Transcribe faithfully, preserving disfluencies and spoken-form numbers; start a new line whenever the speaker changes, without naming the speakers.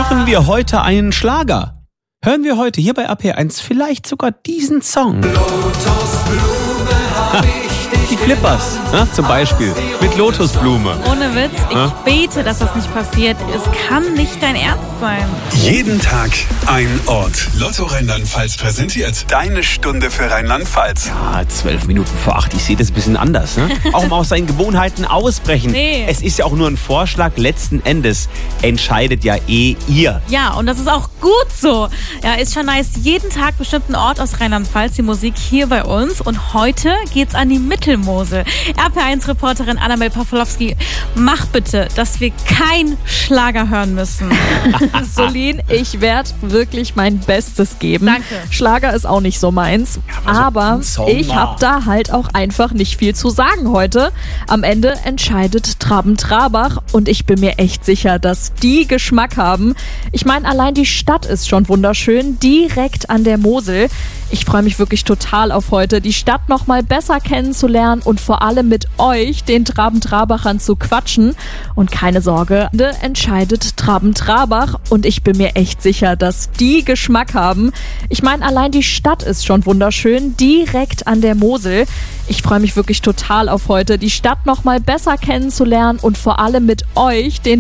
Hören wir heute einen Schlager? Hören wir heute hier bei A P eins vielleicht sogar diesen Song?
Lotusblume hab ich dich
Die Flippers, ne, zum Beispiel, mit Lotusblume.
Ohne Witz, ich
Ja?
bete, dass das nicht passiert. Es kann nicht dein Ernst sein.
Jeden Tag ein Ort. Lotto Rheinland-Pfalz präsentiert deine Stunde für Rheinland-Pfalz.
Ah, zwölf Minuten vor acht, ich sehe das ein bisschen anders. Ne? Auch mal aus seinen Gewohnheiten ausbrechen.
Nee.
Es ist ja auch nur ein Vorschlag, letzten Endes entscheidet ja eh ihr.
Ja, und das ist auch gut so. Ja, ist schon nice. Jeden Tag bestimmt ein Ort aus Rheinland-Pfalz, die Musik hier bei uns. Und heute geht's an die Mittelmosel. R P eins Reporterin Annabel Pawlowski, mach bitte, dass wir kein Schlager hören müssen.
Solin, ich werde wirklich mein Bestes geben.
Danke.
Schlager ist auch nicht so meins.
aber so
aber
ein Song
ich
mal.
habe da halt auch einfach nicht viel zu sagen heute. Am Ende entscheidet Traben-Trabach und ich bin mir echt sicher, dass die Geschmack haben. Ich meine, allein die Stadt ist schon wunderschön, direkt an der Mosel. Ich freue mich wirklich total auf heute, die Stadt noch mal besser kennenzulernen und vor allem mit euch, den Traben-Trabachern, zu quatschen. Und keine Sorge, entscheidet Traben-Trabach und ich bin mir echt sicher, dass die Geschmack haben. Ich meine, allein die Stadt ist schon wunderschön, direkt an der Mosel. Ich freue mich wirklich total auf heute, die Stadt noch mal besser kennenzulernen und vor allem mit euch, den